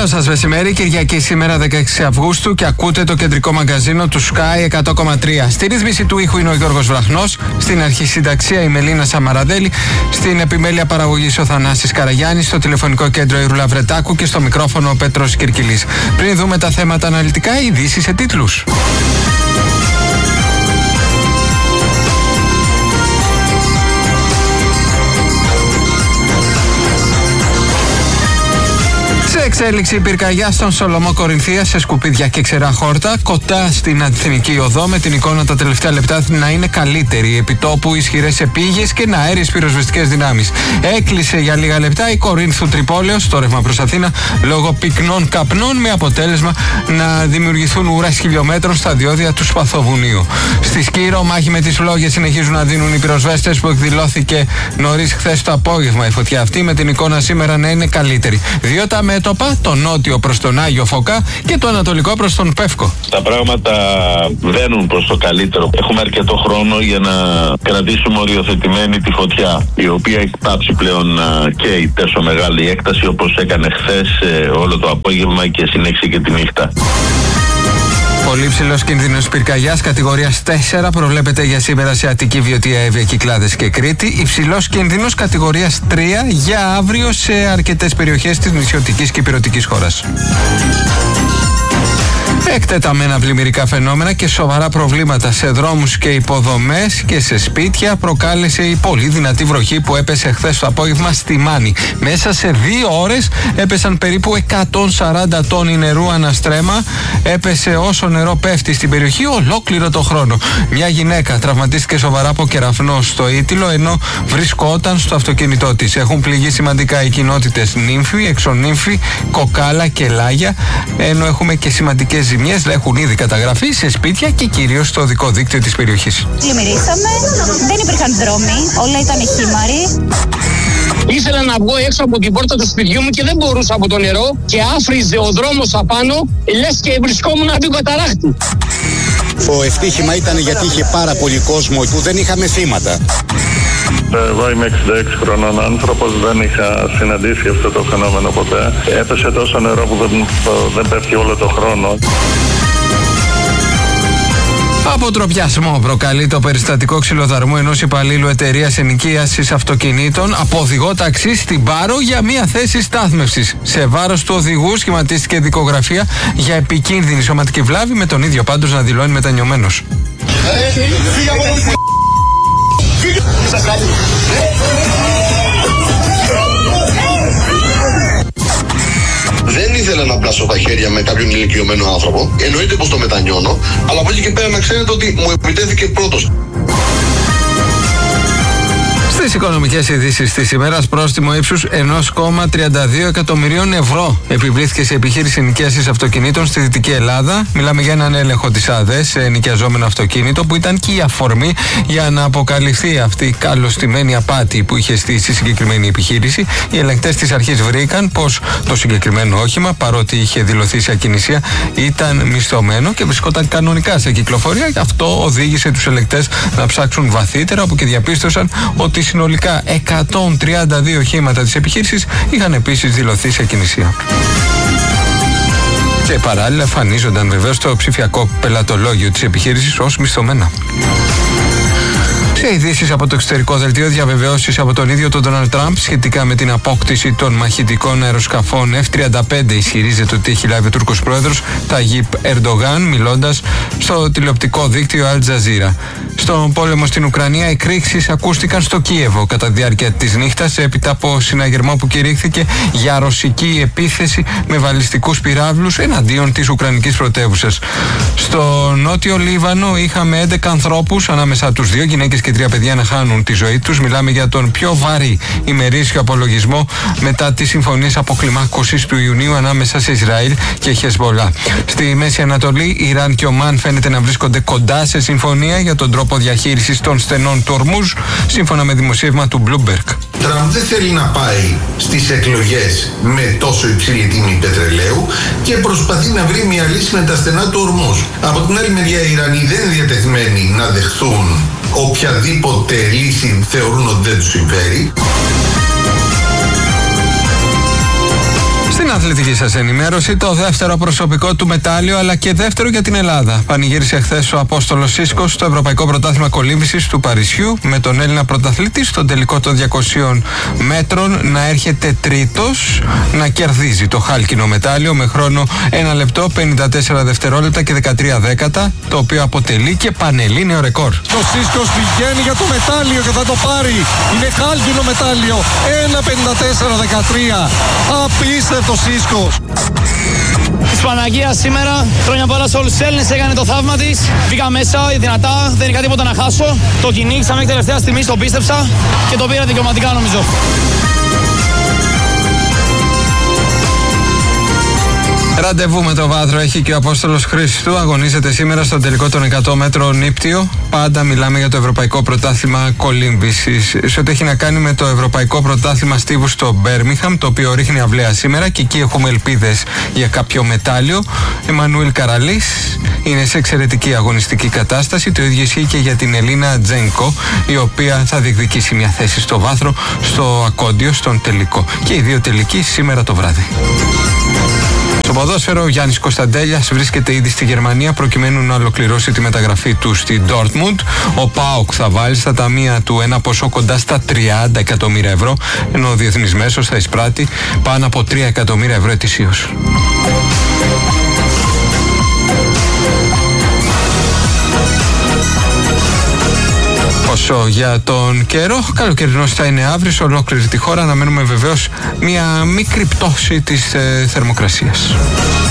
Καλό σας μεσημέρι, Κυριακή σήμερα 16 Αυγούστου και ακούτε το κεντρικό μαγκαζίνο του Sky 100,3. Στη ρύθμιση του ήχου είναι ο Γιώργος Βραχνός, στην αρχισυνταξία η Μελίνα Σαμαραδέλη, στην επιμέλεια παραγωγής ο Θανάσης Καραγιάννης, στο τηλεφωνικό κέντρο η Ρούλα Βρετάκου και στο μικρόφωνο ο Πέτρος Κυρκυλής. Πριν δούμε τα θέματα αναλυτικά, ειδήσεις σε τίτλους. Εξέλιξη πυρκαγιά στον Σολομό Κορινθίας σε σκουπίδια και ξερά χόρτα, κοντά στην Αθηνική Οδό, με την εικόνα τα τελευταία λεπτά να είναι καλύτερη. Επιτόπου ισχυρές επίγειες και αέριες πυροσβεστικές δυνάμεις. Έκλεισε για λίγα λεπτά η Κορίνθου Τρυπόλεως, το ρεύμα προς Αθήνα, λόγω πυκνών καπνών, με αποτέλεσμα να δημιουργηθούν ουρές χιλιόμετρων στα διόδια του Σπαθοβουνίου. Στη Σκύρο, μάχη με τις φλόγες συνεχίζουν να δίνουν οι πυροσβέστες, που εκδηλώθηκε νωρίς χθες το απόγευμα η φωτιά αυτή, με την εικόνα σήμερα να είναι καλύτερη. Δύο τα μέτωπα, το νότιο προς τον Άγιο Φωκά και το ανατολικό προς τον Πεύκο. Τα πράγματα βαίνουν προς το καλύτερο. Έχουμε αρκετό χρόνο για να κρατήσουμε οριοθετημένη τη φωτιά, η οποία έχει πάψει πλέον να καίει τόσο μεγάλη έκταση όπως έκανε χθες όλο το απόγευμα και συνέχισε και τη νύχτα. Πολύ ψηλός κίνδυνος πυρκαγιάς κατηγορίας 4 προβλέπεται για σήμερα σε Αττική, Βιωτία, Εύβοια, Κυκλάδες και Κρήτη. Υψηλός κίνδυνος κατηγορίας 3 για αύριο σε αρκετές περιοχές της νησιωτικής και ηπειρωτικής χώρας. Εκτεταμένα πλημμυρικά φαινόμενα και σοβαρά προβλήματα σε δρόμους και υποδομές και σε σπίτια προκάλεσε η πολύ δυνατή βροχή που έπεσε χθες το απόγευμα στη Μάνη. Μέσα σε 2 ώρες έπεσαν περίπου 140 τόνοι νερού αναστρέμα. Έπεσε όσο νερό πέφτει στην περιοχή ολόκληρο το χρόνο. Μια γυναίκα τραυματίστηκε σοβαρά από κεραυνό στο Ήτυλο, ενώ βρισκόταν στο αυτοκίνητό της. Έχουν πληγεί σημαντικά οι κοινότητες Νύμφη, Εξονύμφη, Κοκάλα και Λάγια, ενώ έχουμε και σημαντικές ζημιές έχουν ήδη καταγραφεί σε σπίτια και κυρίως στο οδικό δίκτυο της περιοχής. Πλημμυρίσαμε, δεν υπήρχαν δρόμοι, όλα ήταν χήμαροι. Ήθελα να βγω έξω από την πόρτα του σπιτιού μου και δεν μπορούσα από το νερό και άφριζε ο δρόμος απάνω, λες και βρισκόμουν αντί καταράχτη. Το ευτύχημα ήταν γιατί είχε πάρα πολύ κόσμο που δεν είχαμε θύματα. Εγώ είμαι 66 χρονών άνθρωπος, δεν είχα συναντήσει αυτό το φαινόμενο ποτέ. Έπεσε τόσο νερό που δεν πέφτει όλο το χρόνο. Αποτροπιασμό προκαλεί το περιστατικό ξυλοδαρμού ενός υπαλλήλου εταιρείας ενοικίασης αυτοκινήτων από οδηγό ταξί στην Πάρο για μια θέση στάθμευσης. Σε βάρος του οδηγού σχηματίστηκε δικογραφία για επικίνδυνη σωματική βλάβη, με τον ίδιο πάντως να δηλώνει μετανιωμένος. Δεν ήθελα να πλάσω τα χέρια με κάποιον ηλικιωμένο άνθρωπο. Εννοείται πως το μετανιώνω, αλλά από εκεί και πέρα να ξέρετε ότι μου επιτέθηκε πρώτος. Στις οικονομικές ειδήσεις της ημέρας, πρόστιμο ύψους 1,32 εκατομμυρίων ευρώ επιβλήθηκε σε επιχείρηση ενοικίασης αυτοκινήτων στη Δυτική Ελλάδα. Μιλάμε για έναν έλεγχο της ΑΔΕ σε ενοικιαζόμενο αυτοκίνητο, που ήταν και η αφορμή για να αποκαλυφθεί αυτή η καλωστημένη απάτη που είχε στήσει η συγκεκριμένη επιχείρηση. Οι ελεγκτές της αρχής βρήκαν πως το συγκεκριμένο όχημα, παρότι είχε δηλωθεί σε ακινησία, ήταν μισθωμένο και βρισκόταν κανονικά σε κυκλοφορία. Αυτό οδήγησε τους ελεγκτές να ψάξουν βαθύτερα, όπου και διαπίστωσαν ότι συνολικά 132 οχήματα της επιχείρησης είχαν επίσης δηλωθεί σε ακινησία. Και παράλληλα εμφανίζονταν βεβαίως το ψηφιακό πελατολόγιο της επιχείρησης ως μισθωμένα. Σε ειδήσεις από το εξωτερικό δελτίο, διαβεβαιώσεις από τον ίδιο τον Ντόναλντ Τραμπ σχετικά με την απόκτηση των μαχητικών αεροσκαφών F-35. Ισχυρίζεται ότι έχει λάβει ο Τούρκος πρόεδρος Ταγίπ Ερντογάν, μιλώντας στο τηλεοπτικό δίκτυο Al Jazeera. Στον πόλεμο στην Ουκρανία, εκρήξεις ακούστηκαν στο Κίεβο κατά τη διάρκεια της νύχτας, έπειτα από συναγερμό που κηρύχθηκε για ρωσική επίθεση με βαλιστικούς πυράβλους εναντίον της Ουκρανικής πρωτεύουσας. Στο νότιο Λίβανο είχαμε 11 ανθρώπους, ανάμεσα τους 2 γυναίκες και 3 παιδιά, να χάνουν τη ζωή τους. Μιλάμε για τον πιο βαρύ ημερήσιο απολογισμό μετά τις συμφωνίες αποκλιμάκωσης του Ιουνίου ανάμεσα σε Ισραήλ και Χεσβολά. Στη Μέση Ανατολή, Ιράν και Ομάν φαίνεται να βρίσκονται κοντά σε συμφωνία για τον τρόπο διαχείρισης των στενών του Ορμούζ, σύμφωνα με δημοσίευμα του Bloomberg. Τραμπ δεν θέλει να πάει στις εκλογές με τόσο υψηλή τιμή πετρελαίου και προσπαθεί να βρει μια λύση με τα στενά του Ορμούζ. Από την άλλη μεριά, οι Ιρανοί δεν είναι διατεθειμένοι να δεχθούν οποιαδήποτε λύση θεωρούν ότι δεν τους συμφέρει. Στην αθλητική σας ενημέρωση, το δεύτερο προσωπικό του μετάλλιο αλλά και δεύτερο για την Ελλάδα. Πανηγύρισε χθες ο Απόστολος Σίσκος στο Ευρωπαϊκό Πρωτάθλημα Κολύμβησης του Παρισιού, με τον Έλληνα πρωταθλητή στον τελικό των 200 μέτρων να έρχεται τρίτος, να κερδίζει το χάλκινο μετάλλιο με χρόνο 1 λεπτό 54 δευτερόλεπτα και 13 δέκατα, το οποίο αποτελεί και πανελλήνιο ρεκόρ. Ο Σίσκος πηγαίνει για το μετάλλιο και θα το πάρει. Είναι χάλκινο μετάλλιο. 1.54.13. Απίστευτο Σίσκος. Της Παναγίας σήμερα, χρόνια πολλά σε όλους τους Έλληνες, έκανε το θαύμα της. Μπήκα μέσα δυνατά, δεν είχα τίποτα να χάσω. Το κυνήγησα μέχρι τελευταία στιγμή, το πίστεψα και το πήρα δικαιωματικά νομίζω. Ραντεβού με το βάθρο έχει και ο Απόστολος Χριστού. Αγωνίζεται σήμερα στον τελικό των 100 μέτρων νήπτιο. Πάντα μιλάμε για το Ευρωπαϊκό Πρωτάθλημα Κολύμβησης. Σε ό,τι έχει να κάνει με το Ευρωπαϊκό Πρωτάθλημα Στίβου στο Μπέρμιγχαμ, το οποίο ρίχνει αυλαία σήμερα και εκεί έχουμε ελπίδες για κάποιο μετάλλιο. Εμμανουήλ Καραλής είναι σε εξαιρετική αγωνιστική κατάσταση. Το ίδιο ισχύει και για την Ελίνα Τζένκο, η οποία θα διεκδικήσει μια θέση στο βάθρο, στο ακόντιο, στον τελικό. Και οι δύο τελικοί σήμερα το βράδυ. Στο ποδόσφαιρο, ο Γιάννης Κωνσταντέλιας βρίσκεται ήδη στη Γερμανία προκειμένου να ολοκληρώσει τη μεταγραφή του στη Ντόρτμουντ. Ο ΠΑΟΚ θα βάλει στα ταμεία του ένα ποσό κοντά στα 30 εκατομμύρια ευρώ, ενώ ο διεθνής μέσος θα εισπράττει πάνω από 3 εκατομμύρια ευρώ ετησίως. Όσο για τον καιρό, καλοκαιρινός θα είναι αύριο σε ολόκληρη τη χώρα. Αναμένουμε βεβαίως μια μικρή πτώση της θερμοκρασίας.